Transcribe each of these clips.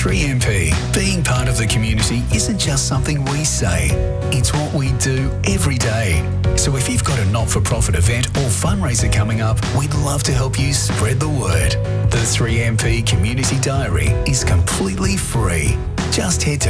3MP. Being part of the community isn't just something we say, it's what we do every day. So if you've got a not-for-profit event or fundraiser coming up, we'd love to help you spread the word. The 3MP Community Diary is completely free. Just head to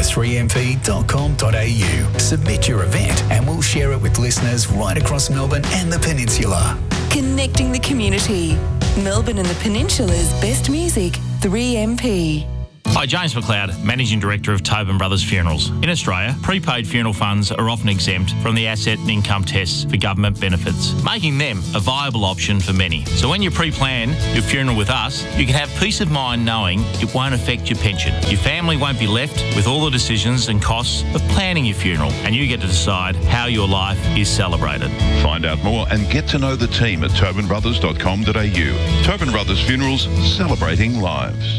3mp.com.au, submit your event, and we'll share it with listeners right across Melbourne and the Peninsula. Connecting the community. Melbourne and the Peninsula's best music, 3MP. Hi, James McLeod, Managing Director of Tobin Brothers Funerals. In Australia, prepaid funeral funds are often exempt from the asset and income tests for government benefits, making them a viable option for many. So when you pre-plan your funeral with us, you can have peace of mind knowing it won't affect your pension. Your family won't be left with all the decisions and costs of planning your funeral, and you get to decide how your life is celebrated. Find out more and get to know the team at tobinbrothers.com.au. Tobin Brothers Funerals, celebrating lives.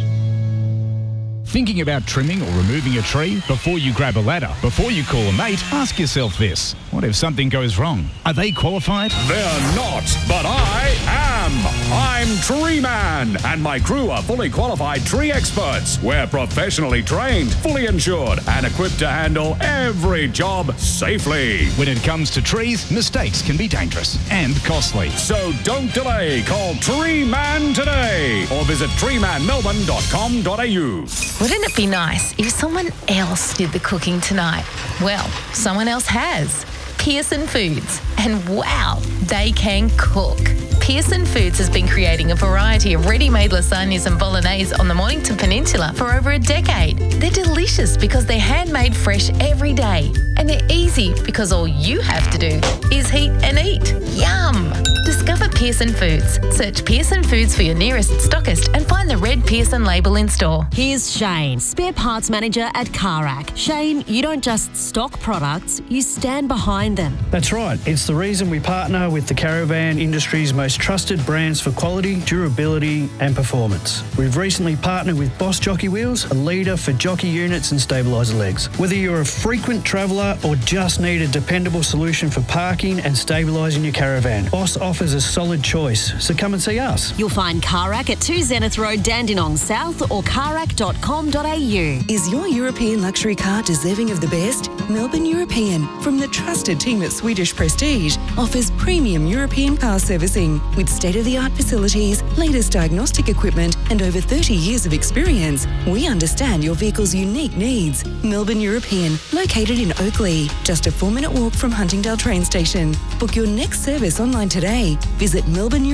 Thinking about trimming or removing a tree? Before you grab a ladder, before you call a mate, ask yourself this. What if something goes wrong? Are they qualified? They're not, but I am. I'm Tree Man, and my crew are fully qualified tree experts. We're professionally trained, fully insured, and equipped to handle every job safely. When it comes to trees, mistakes can be dangerous and costly. So don't delay. Call Tree Man today or visit treemanmelbourne.com.au. Wouldn't it be nice if someone else did the cooking tonight? Well, someone else has. Pearson Foods. And wow, they can cook. Pearson Foods has been creating a variety of ready-made lasagnas and bolognese on the Mornington Peninsula for over a decade. They're delicious because they're handmade fresh every day. And they're easy because all you have to do is heat and eat. Yum! Discover Pearson Foods. Search Pearson Foods for your nearest stockist and find the red Pearson label in store. Here's Shane, spare parts manager at Carac. Shane, you don't just stock products, you stand behind them. That's right. It's the reason we partner with the caravan industry's most trusted brands for quality, durability and performance. We've recently partnered with Boss Jockey Wheels, a leader for jockey units and stabiliser legs. Whether you're a frequent traveller or just need a dependable solution for parking and stabilising your caravan, Boss offers a solid choice, so come and see us. You'll find Carac at 2 Zenith Road, Dandenong South or carac.com.au. Is your European luxury car deserving of the best? Melbourne European, from the trusted team at Swedish Prestige, offers premium European car servicing with state-of-the-art facilities, latest diagnostic equipment and over 30 years of experience. We understand your vehicle's unique needs. Melbourne European, located in Oakley, just a 4-minute walk from Huntingdale train station. Book your next service online today. Visit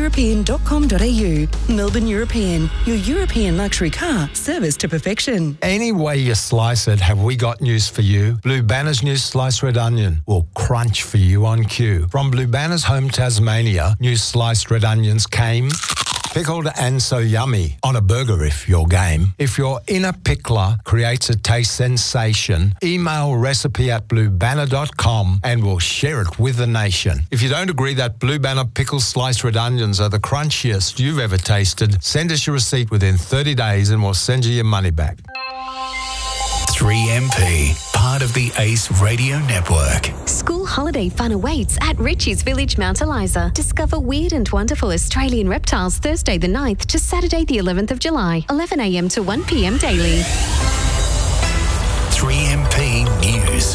melbourneeuropean.com.au. Melbourne European, your European luxury car serviced to perfection. Any way you slice it, have we got news for you? Blue Banner's new sliced red onion will crunch for you on cue. From Blue Banner's home Tasmania, new sliced red onions came pickled and so yummy on a burger if you're game. If your inner pickler creates a taste sensation, email recipe@bluebanner.com and we'll share it with the nation. If you don't agree that Blue Banner pickled sliced red onions are the crunchiest you've ever tasted, send us your receipt within 30 days and we'll send you your money back. 3MP, part of the ACE Radio Network. School holiday fun awaits at Ritchie's Village, Mount Eliza. Discover weird and wonderful Australian reptiles Thursday the 9th to Saturday the 11th of July, 11 a.m. to 1 p.m. daily. 3MP News.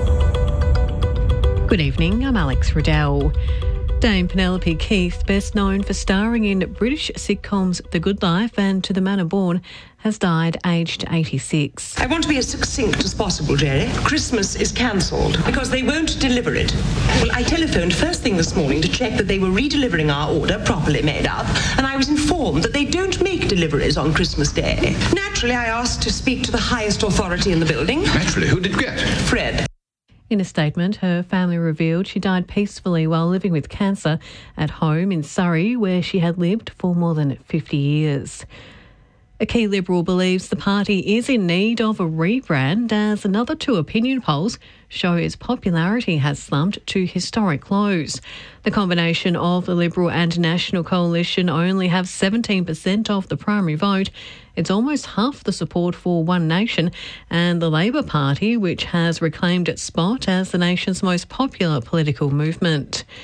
Good evening, I'm Alex Riddell. Dame Penelope Keith, best known for starring in British sitcoms The Good Life and To the Manor Born, has died aged 86. I want to be as succinct as possible, Jerry. Christmas is cancelled because they won't deliver it. Well, I telephoned first thing this morning to check that they were redelivering our order properly made up, and I was informed that they don't make deliveries on Christmas Day. Naturally, I asked to speak to the highest authority in the building. Naturally, who did you get? Fred. In a statement, her family revealed she died peacefully while living with cancer at home in Surrey, where she had lived for more than 50 years. A key Liberal believes the party is in need of a rebrand as another 2 opinion polls show its popularity has slumped to historic lows. The combination of the Liberal and National Coalition only have 17% of the primary vote. It's almost half the support for One Nation, and the Labor Party, which has reclaimed its spot as the nation's most popular political movement.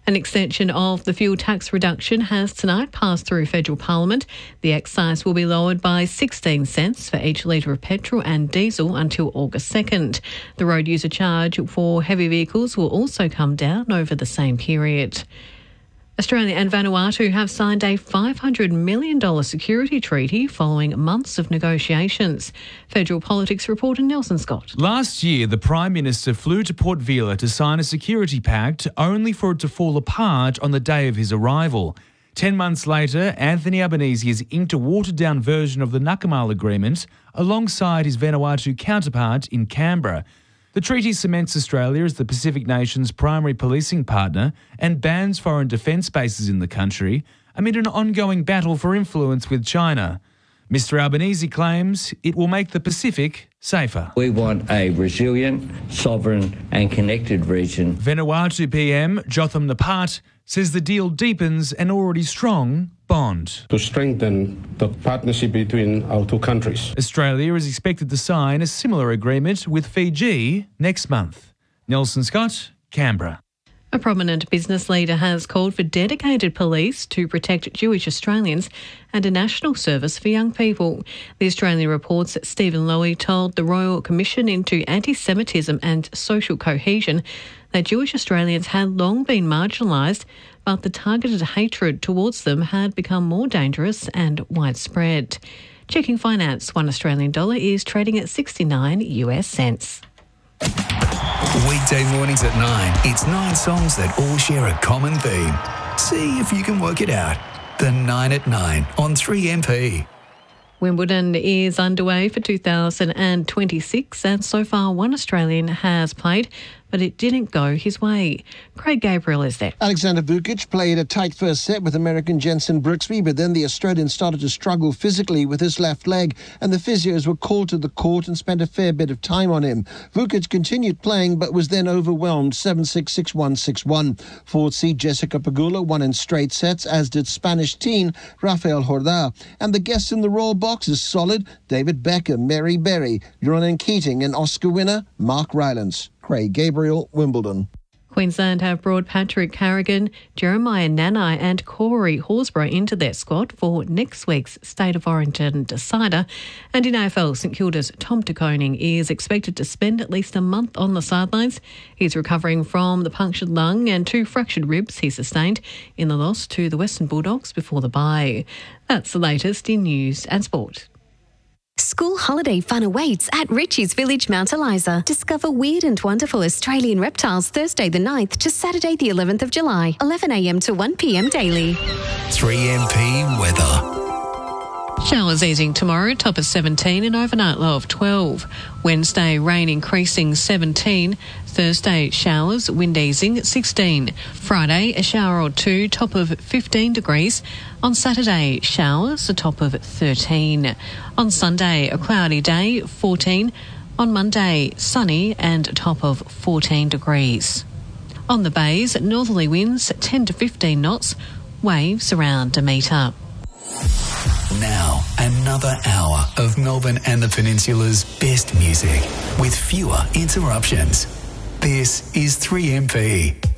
An extension of the fuel tax reduction has tonight passed through federal parliament. The excise will be lowered by 16 cents for each litre of petrol and diesel until August 2nd. The road user charge for heavy vehicles will also come down over the same period. Australia and Vanuatu have signed a $500 million security treaty following months of negotiations. Federal Politics reporter Nelson Scott. Last year, the Prime Minister flew to Port Vila to sign a security pact, only for it to fall apart on the day of his arrival. 10 months later, Anthony Albanese has inked a watered-down version of the Nakamal Agreement alongside his Vanuatu counterpart in Canberra. The treaty cements Australia as the Pacific nation's primary policing partner and bans foreign defence bases in the country amid an ongoing battle for influence with China. Mr Albanese claims it will make the Pacific safer. We want a resilient, sovereign and connected region. Vanuatu PM Jotham Napat says the deal deepens an already strong bond. To strengthen the partnership between our two countries. Australia is expected to sign a similar agreement with Fiji next month. Nelson Scott, Canberra. A prominent business leader has called for dedicated police to protect Jewish Australians and a national service for young people. The Australian reports that Stephen Lowy told the Royal Commission into Anti-Semitism and Social Cohesion that Jewish Australians had long been marginalised, but the targeted hatred towards them had become more dangerous and widespread. Checking finance, $1 Australian dollar is trading at 69 US cents. Weekday mornings at 9. It's 9 songs that all share a common theme. See if you can work it out. The 9 at 9 on 3MP. Wimbledon is underway for 2026 and so far one Australian has played, but it didn't go his way. Craig Gabriel is there. Alexander Vukic played a tight first set with American Jensen Brooksby, but then the Australian started to struggle physically with his left leg and the physios were called to the court and spent a fair bit of time on him. Vukic continued playing but was then overwhelmed 7-6, 6-1, 6-1. Forward seed Jessica Pegula won in straight sets, as did Spanish teen Rafael Horda. And the guests in the royal box is solid: David Beckham, Mary Berry, Ronan Keating and Oscar winner Mark Rylance. Craig Gabriel, Wimbledon. Queensland have brought Patrick Carrigan, Jeremiah Nanai and Corey Horsburgh into their squad for next week's State of Origin decider. And in AFL, St Kilda's Tom de Koning is expected to spend at least a month on the sidelines. He's recovering from the punctured lung and 2 fractured ribs he sustained in the loss to the Western Bulldogs before the bye. That's the latest in news and sport. School holiday fun awaits at Richie's Village, Mount Eliza. Discover weird and wonderful Australian reptiles Thursday the 9th to Saturday the 11th of July, 11 a.m. to 1 p.m. daily. 3MP weather. Showers easing tomorrow, top of 17 and overnight low of 12. Wednesday, rain increasing 17. Thursday, showers, wind easing 16. Friday, a shower or 2, top of 15 degrees. On Saturday, showers, a top of 13. On Sunday, a cloudy day, 14. On Monday, sunny and a top of 14 degrees. On the bays, northerly winds 10 to 15 knots, waves around a metre. Now, another hour of Melbourne and the Peninsula's best music with fewer interruptions. This is 3MP.